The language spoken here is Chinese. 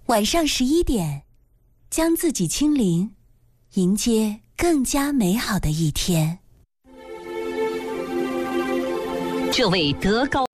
晚上11点，将自己清零，迎接更加美好的一天。 这位德高